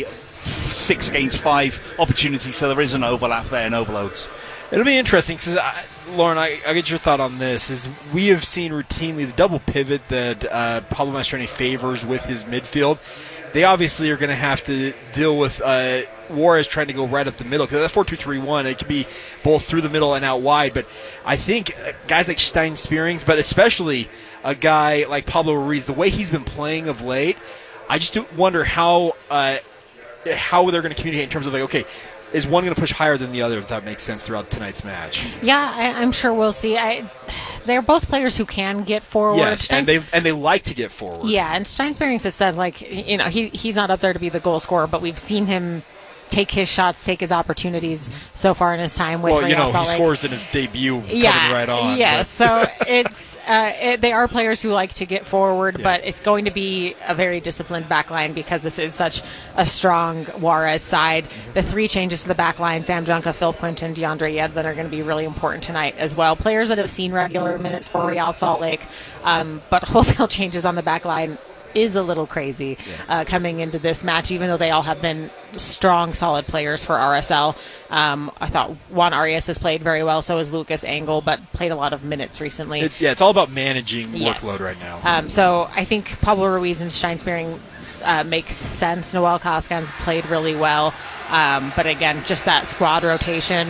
C: 6 against 5 opportunity, so there is an overlap there and overloads.
B: It'll be interesting because, Lauren, I get your thought on this. Is we have seen routinely the double pivot that Pablo Mastroeni favors with his midfield. They obviously are going to have to deal with Juarez trying to go right up the middle because that 4-2-3-1, it can be both through the middle and out wide. But I think guys like Stein Spearings, but especially a guy like Pablo Ruiz, the way he's been playing of late, I just wonder how they're going to communicate in terms of, like, okay, is one going to push higher than the other, if that makes sense, throughout tonight's match?
A: Yeah, I'm sure we'll see. They're both players who can get forward.
B: Yes, and they like to get forward.
A: Yeah, and Stein Spearings has said, like, he's not up there to be the goal scorer, but we've seen him take his shots, take his opportunities so far in his time with Real Salt Lake.
B: He scores in his debut coming right on.
A: Yeah, so it's they are players who like to get forward, but it's going to be a very disciplined back line because this is such a strong Juarez side. The 3 changes to the back line, Sam Junka, Phil Quinton, DeAndre Yedlin, are going to be really important tonight as well. Players that have seen regular minutes for Real Salt Lake, but wholesale changes on the back line is a little crazy coming into this match, even though they all have been strong, solid players for RSL. I thought Juan Arias has played very well, so has Lucas Engel, but played a lot of minutes recently.
B: It's all about managing workload right now.
A: So I think Pablo Ruiz and Stein Spearing makes sense. Noel Cascan's played really well, but again, just that squad rotation.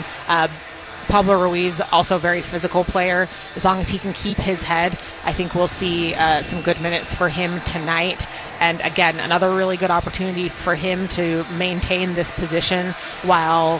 A: Pablo Ruiz, also a very physical player. As long as he can keep his head, I think we'll see some good minutes for him tonight. And again, another really good opportunity for him to maintain this position while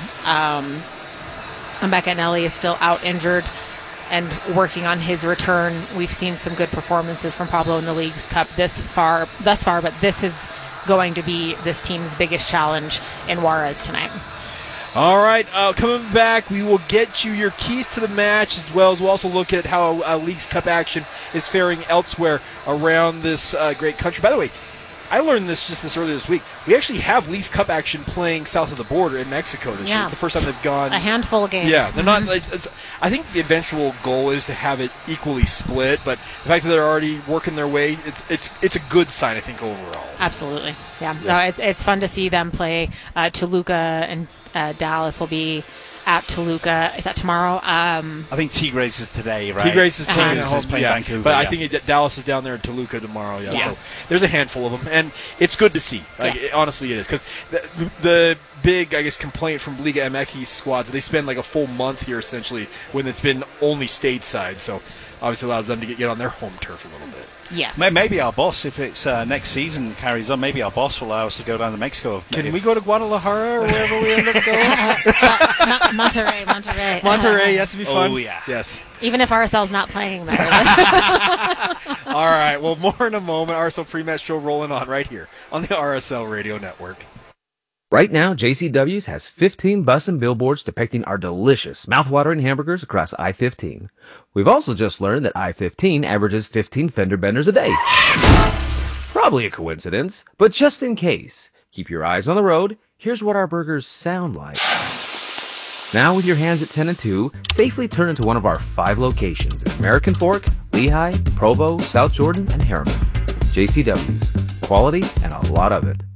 A: Mbeka is still out injured and working on his return. We've seen some good performances from Pablo in the Leagues Cup thus far, but this is going to be this team's biggest challenge in Juarez tonight.
B: All right, coming back, we will get you your keys to the match, as well as we'll also look at how Leagues Cup action is faring elsewhere around this great country. By the way, I learned this earlier this week. We actually have Leagues Cup action playing south of the border in Mexico this year. It's the first time they've gone.
A: A handful of games.
B: Yeah, they're not. I think the eventual goal is to have it equally split, but the fact that they're already working their way, it's a good sign, I think, overall.
A: Absolutely, yeah. No, it's fun to see them play. Toluca and Dallas will be at Toluca. Is that tomorrow?
C: I think Tigres is today, right?
B: Tigres is playing at home,
C: playing Vancouver.
B: But I think Dallas is down there in Toluca tomorrow. Yeah, so there's a handful of them, and it's good to see. Honestly, it is, because the big, I guess, complaint from Liga MX squads, they spend like a full month here essentially when it's been only stateside. So obviously allows them to get on their home turf a little bit.
A: Yes.
C: Maybe our boss, if it's next season carries on, maybe our boss will allow us to go down to Mexico.
B: Can we go to Guadalajara or wherever we end up going?
A: Monterrey.
B: Monterrey has to be fun.
C: Oh, yeah.
B: Yes.
A: Even if RSL's not playing there.
B: All right. Well, more in a moment. RSL pre-match show rolling on right here on the RSL Radio Network.
E: Right now, JCW's has 15 bus and billboards depicting our delicious, mouthwatering hamburgers across I-15. We've also just learned that I-15 averages 15 fender benders a day. Probably a coincidence, but just in case, keep your eyes on the road. Here's what our burgers sound like. Now, with your hands at 10 and 2, safely turn into one of our 5 locations at American Fork, Lehigh, Provo, South Jordan, and Harriman. JCW's. Quality and a lot of it.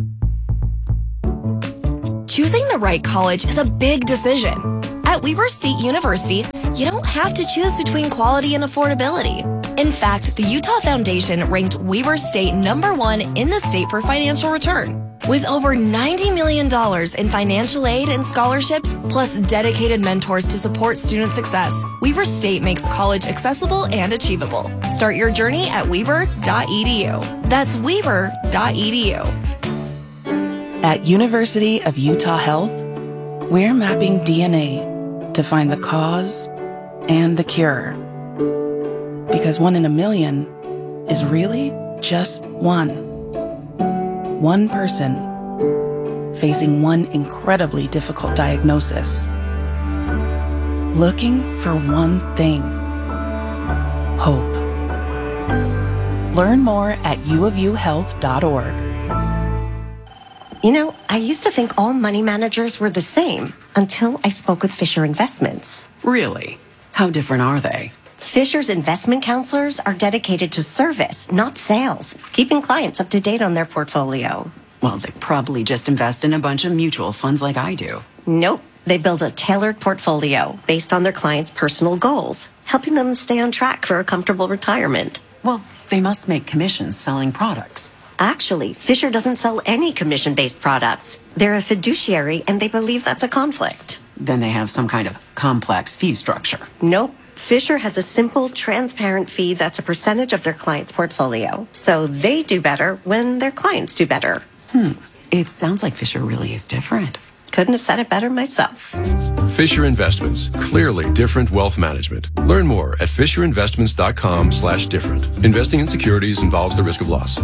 J: Choosing the right college is a big decision. At Weber State University, you don't have to choose between quality and affordability. In fact, the Utah Foundation ranked Weber State #1 in the state for financial return. With over $90 million in financial aid and scholarships, plus dedicated mentors to support student success, Weber State makes college accessible and achievable. Start your journey at weber.edu. That's weber.edu.
K: At University of Utah Health, we're mapping DNA to find the cause and the cure. Because 1 in a million is really just one. One person facing one incredibly difficult diagnosis. Looking for one thing. Hope. Learn more at uofuhealth.org.
X: You know, I used to think all money managers were the same until I spoke with Fisher Investments.
Y: Really? How different are they?
X: Fisher's investment counselors are dedicated to service, not sales, keeping clients up to date on their portfolio.
Y: Well, they probably just invest in a bunch of mutual funds like I do.
X: Nope. They build a tailored portfolio based on their clients' personal goals, helping them stay on track for a comfortable retirement.
Y: Well, they must make commissions selling products.
X: Actually, Fisher doesn't sell any commission-based products. They're a fiduciary, and they believe that's a conflict.
Y: Then they have some kind of complex fee structure.
X: Nope. Fisher has a simple, transparent fee that's a percentage of their client's portfolio. So they do better when their clients do better.
Y: It sounds like Fisher really is different.
X: Couldn't have said it better myself.
Z: Fisher Investments. Clearly different wealth management. Learn more at fisherinvestments.com/different. Investing in securities involves the risk of loss.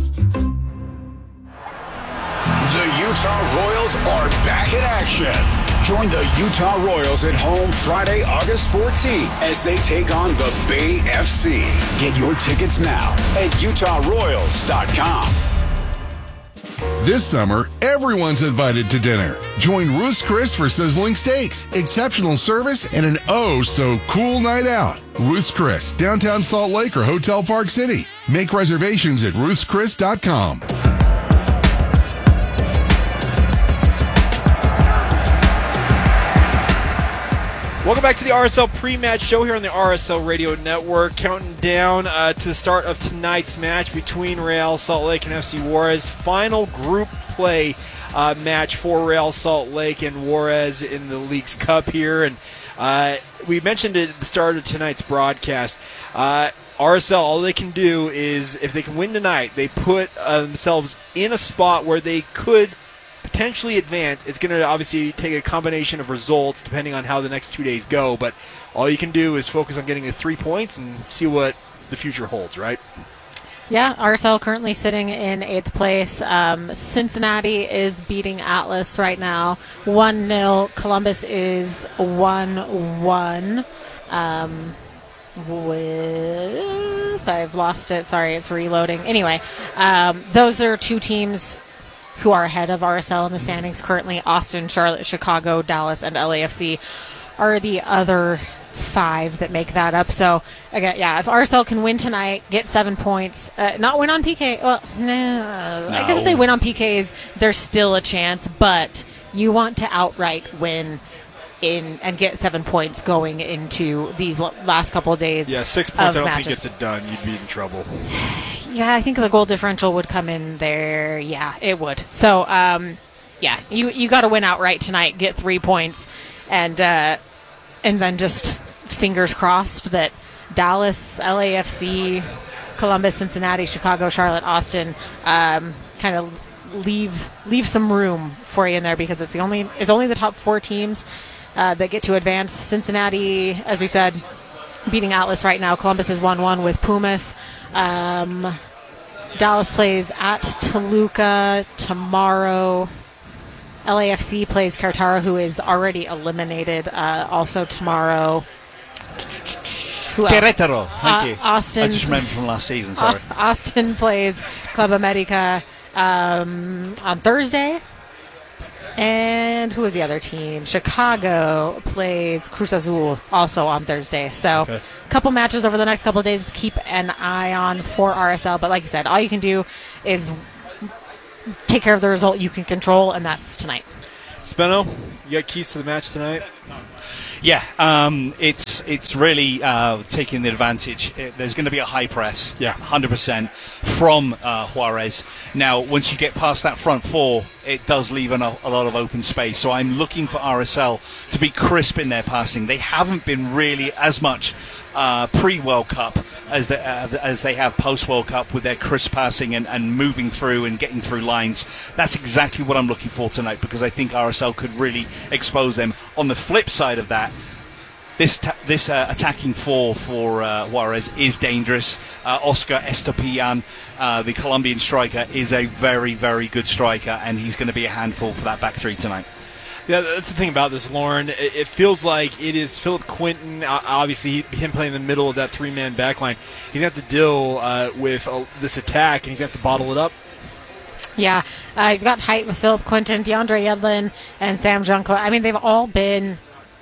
I: The Utah Royals are back in action. Join the Utah Royals at home Friday, August 14th as they take on the Bay FC. Get your tickets now at utahroyals.com.
H: This summer, everyone's invited to dinner. Join Ruth's Chris for sizzling steaks, exceptional service, and an oh-so-cool night out. Ruth's Chris, downtown Salt Lake or Hotel Park City. Make reservations at ruthschris.com.
B: Welcome back to the RSL pre-match show here on the RSL Radio Network. Counting down to the start of tonight's match between Real Salt Lake and FC Juarez. Final group play match for Real Salt Lake and Juarez in the League's Cup here. And we mentioned it at the start of tonight's broadcast. RSL, all they can do is, if they can win tonight, they put themselves in a spot where they could potentially advance. It's going to obviously take a combination of results depending on how the next 2 days go, but all you can do is focus on getting the 3 points and see what the future holds, right?
A: Yeah, RSL currently sitting in 8th place. Cincinnati is beating Atlas right now 1-0. Columbus is 1-1. I've lost it. Sorry, it's reloading. Anyway, those are two teams who are ahead of RSL in the standings currently. Austin, Charlotte, Chicago, Dallas, and LAFC are the other 5 that make that up. So, again, yeah, if RSL can win tonight, get 7 points, not win on PK, well, no. I guess if they win on PKs, there's still a chance, but you want to outright win in and get 7 points going into these last couple of days.
B: Yeah, 6 points I don't
A: matches.
B: think gets it done. You'd be in trouble.
A: Yeah, I think the goal differential would come in there. Yeah, it would. So, yeah, you got to win outright tonight, get 3 points, and then just fingers crossed that Dallas, LAFC, Columbus, Cincinnati, Chicago, Charlotte, Austin kind of leave some room for you in there, because it's only the top 4 teams that get to advance. Cincinnati, as we said, beating Atlas right now. Columbus is 1-1 with Pumas. Dallas plays at Toluca tomorrow. LAFC plays Cartara, who is already eliminated, also tomorrow.
C: Querétaro. Thank you.
A: Austin.
C: I just remembered from last season, sorry.
A: Austin plays Club America on Thursday. And who is the other team? Chicago plays Cruz Azul also on Thursday. So a couple matches over the next couple of days to keep an eye on for RSL. But like you said, all you can do is take care of the result you can control, and that's tonight.
B: Spenno, you got keys to the match tonight?
C: Yeah, it's really taking the advantage. There's going to be a high press, 100% from Juarez. Now, once you get past that front 4, it does leave a lot of open space. So I'm looking for RSL to be crisp in their passing. They haven't been really as much pre-World Cup as they have post-World Cup with their crisp passing and moving through and getting through lines. That's exactly what I'm looking for tonight, because I think RSL could really expose them. On the flip side of that, this attacking 4 for Juarez is dangerous. Oscar Estopian, the Colombian striker, is a very, very good striker, and he's going to be a handful for that back 3 tonight.
B: Yeah, that's the thing about this, Lauren. It feels like it is Philip Quinton, obviously him playing in the middle of that 3-man backline. He's going to have to deal with this attack, and he's going to have to bottle it up.
A: Yeah, you've got height with Philip Quinton, DeAndre Yedlin, and Sam Junko. I mean, they've all been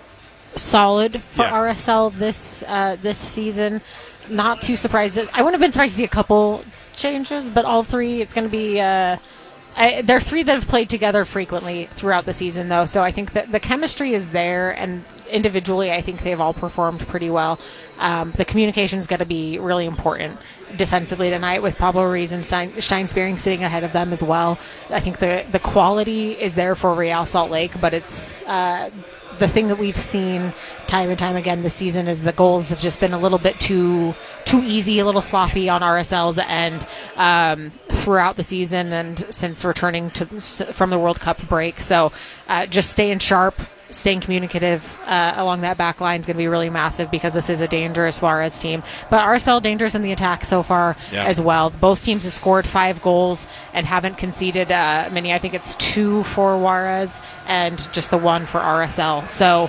A: solid for RSL this season. Not too surprised. I wouldn't have been surprised to see a couple changes, but all 3, it's going to be... there are 3 that have played together frequently throughout the season, though, so I think that the chemistry is there, and individually I think they've all performed pretty well. The communication is going to be really important defensively tonight, with Pablo Ruiz and Stein Spearing sitting ahead of them as well. I think the quality is there for Real Salt Lake, but it's the thing that we've seen time and time again this season is the goals have just been a little bit too easy, a little sloppy on RSL's end throughout the season and since returning from the World Cup break. So just staying sharp, staying communicative along that back line is going to be really massive, because this is a dangerous Juarez team. But RSL dangerous in the attack so far as well. Both teams have scored 5 goals and haven't conceded many. I think it's 2 for Juarez and just the 1 for RSL. So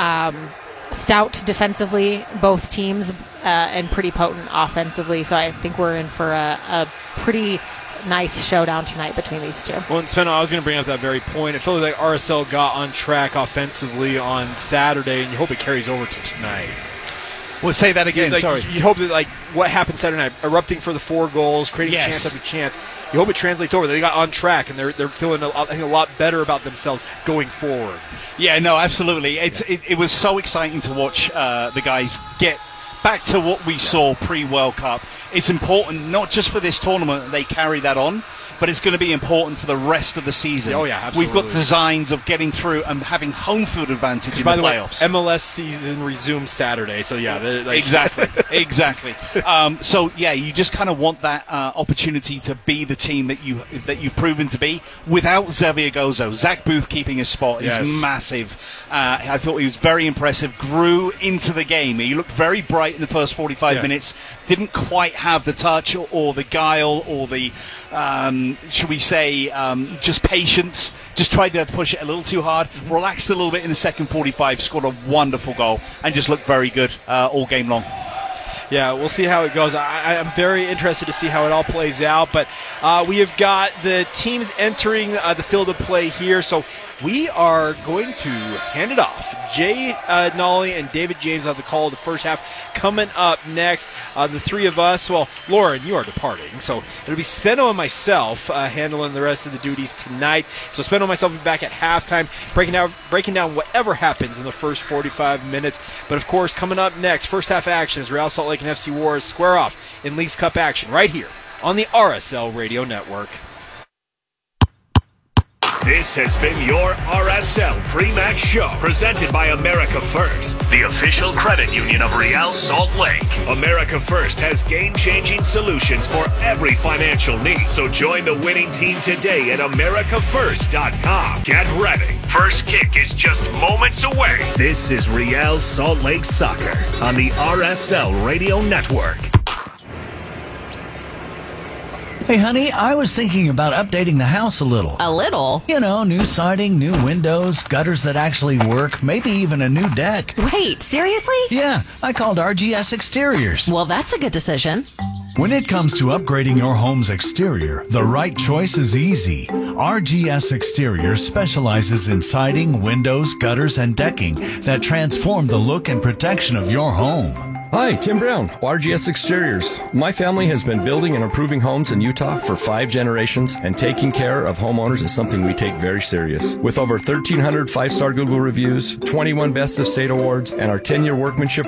A: stout defensively, both teams, and pretty potent offensively. So I think we're in for a pretty nice showdown tonight between these two.
B: Well, and Spenno, I was going to bring up that very point. It felt like RSL got on track offensively on Saturday, and you hope it carries over to tonight.
C: Well, say that again, sorry.
B: You hope that, what happened Saturday night, erupting for the 4 goals, creating chance after chance, you hope it translates over. They got on track, and they're feeling, I think, a lot better about themselves going forward.
C: Yeah, no, absolutely. It was so exciting to watch the guys get back to what we saw pre-World Cup. It's important, not just for this tournament, that they carry that on, but it's going to be important for the rest of the season.
B: Oh, yeah, absolutely.
C: We've got designs of getting through and having home field advantage in the playoffs.
B: By the way, MLS season resumes Saturday, so yeah.
C: Exactly. So, yeah, you just kind of want that opportunity to be the team that you've proven to be without Xavier Gozo. Zach Booth keeping his spot is massive. I thought he was very impressive, grew into the game. He looked very bright in the first 45 minutes, didn't quite have the touch or the guile or the... should we say, just patience, just tried to push it a little too hard, relaxed a little bit in the second 45, scored a wonderful goal, and just looked very good all game long.
B: Yeah, we'll see how it goes. I'm very interested to see how it all plays out, but we have got the teams entering the field of play here, so we are going to hand it off. Jay Nolly and David James have the call of the first half. Coming up next, the three of us, well, Lauren, you are departing, so it'll be Speno and myself handling the rest of the duties tonight. So Speno and myself will be back at halftime, breaking down whatever happens in the first 45 minutes. But, of course, coming up next, first half action is Real Salt Lake and FC Juarez square off in Leagues Cup action right here on the RSL Radio Network.
Q: This has been your RSL Pre-Match Show, presented by America First, the official credit union of Real Salt Lake. America First has game-changing solutions for every financial need. So join the winning team today at AmericaFirst.com. Get ready. First kick is just moments away. This is Real Salt Lake Soccer on the RSL Radio Network.
F: Hey, honey, I was thinking about updating the house a little.
A: A little?
F: You know, new siding, new windows, gutters that actually work, maybe even a new deck.
A: Wait, seriously?
F: Yeah, I called RGS Exteriors.
A: Well, that's a good decision.
L: When it comes to upgrading your home's exterior, the right choice is easy. RGS Exteriors specializes in siding, windows, gutters, and decking that transform the look and protection of your home.
V: Hi, Tim Brown, RGS Exteriors. My family has been building and improving homes in Utah for 5 generations, and taking care of homeowners is something we take very serious. With over 1,300 5-star Google reviews, 21 Best of State awards, and our 10-year workmanship